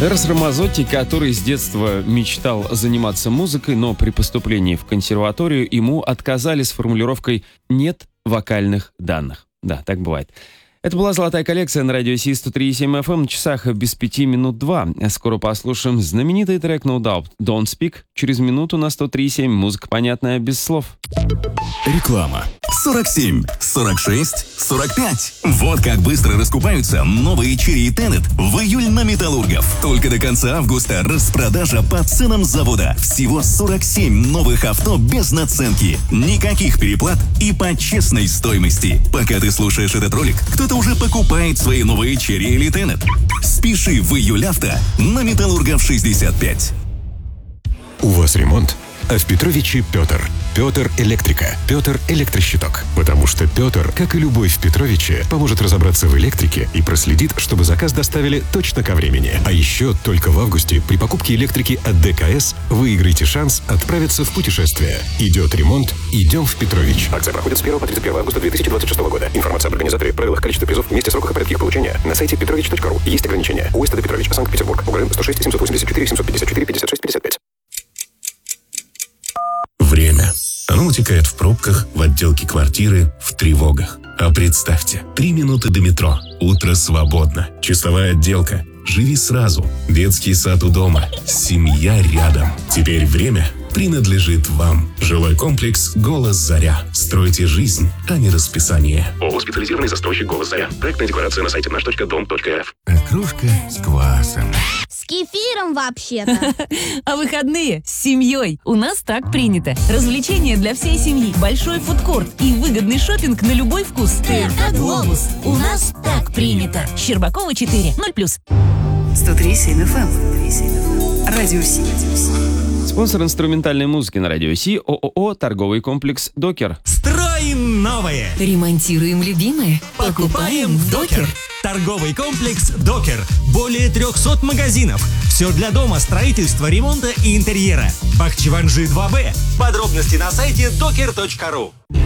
Эрос Рамазотти, который с детства мечтал заниматься музыкой, но при поступлении в консерваторию ему отказали с формулировкой «нет вокальных данных». Да, так бывает. Это была «Золотая коллекция» на радио Си 103.7 FM. На часах без 5 минут 2. Скоро послушаем знаменитый трек No Doubt «Don't Speak». Через минуту на 103.7 музыка понятная без слов. Реклама. 47, 46, 45. Вот как быстро раскупаются новые Chery и Tenet в июль на Металлургов. Только до конца августа распродажа по ценам завода. Всего 47 новых авто без наценки. Никаких переплат и по честной стоимости. Пока ты слушаешь этот ролик, кто-то уже покупает свои новые Chery или Tenet. Спеши в июль авто на Металлургов 65. У вас ремонт? А в Петровиче Петр. Петр Электрика. Петр Электрощиток. Потому что Петр, как и любой в Петровиче, поможет разобраться в электрике и проследит, чтобы заказ доставили точно ко времени. А еще только в августе при покупке электрики от ДКС выиграете шанс отправиться в путешествие. Идет ремонт, идем в Петрович. Акция проходит с 1 по 31 августа 2026 года. Информация об организаторе, правилах, количестве призов, месте, сроках и порядке их получения на сайте petrovich.ru. Есть ограничения. УСТД Петрович, Санкт-Петербург. УГРН 106 784 754 56 55. Время. Оно утекает в пробках, в отделке квартиры, в тревогах. А представьте, 3 минуты до метро. Утро свободно. Чистовая отделка. Живи сразу. Детский сад у дома. Семья рядом. Теперь время принадлежит вам. Жилой комплекс «Голос Заря». Стройте жизнь, а не расписание. ООО «Специализированный застройщик «Голос Заря». Проектная декларация на сайте наш.дом.рф. Кружка с квасом. С кефиром вообще-то. А выходные с семьей. У нас так принято. Развлечения для всей семьи, большой фудкорт и выгодный шопинг на любой вкус. ТРК «Глобус». У нас так принято. Щербакова 4, 0+. 103.7 FM. Радио Си. Спонсор инструментальной музыки на радио Си – ООО «Торговый комплекс Докер». Строим новое! Ремонтируем любимое. Покупаем Докер. Торговый комплекс Докер. Более 300 магазинов. Все для дома, строительства, ремонта и интерьера. Бахчеванжи 2Б. Подробности на сайте doker.ru.